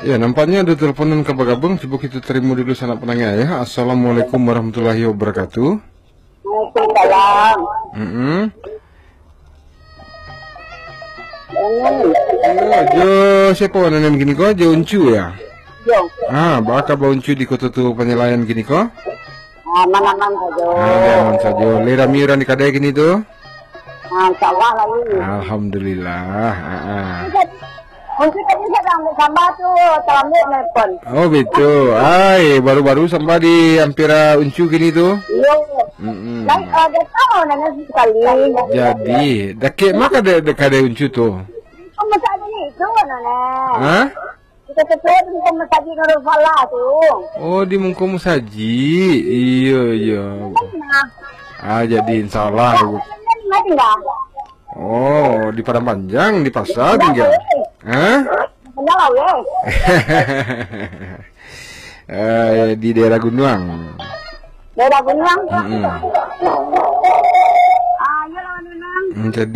Ya, nampaknya ada teleponan ke Bagabung. Coba kita terima dulu sanak penanya ya. Assalamualaikum warahmatullahi wabarakatuh. Waalaikumsalam. Jo, siapa warna gini kok? Jo Uncu ya? Jo. Bakal bau Uncu di kota tu penyelayan gini kok? Aman-aman saja. Aman saja. Lera miuran di kadai gini tu? Insyaallah lagi. Alhamdulillah. Untuk tadi saya ambil sampah tu, terambil nelpon. Oh betul. Baru-baru sampai di Ampera Uncu gini tu? Iya. Ada tahu nanya sekali. Jadi, dakik mak ada kadai Uncu tu? Kamu tadi itu nana. Hah? Kita sesuai dengan masaji kalau salah tu. Oh, di Mungko Musaji. Iya. Jadi insyaallah. Mati enggak? Oh, di Padang Panjang, di pasar tinggal. Hah? Enggak Di daerah Gunung. Daerah Gunung? Jadi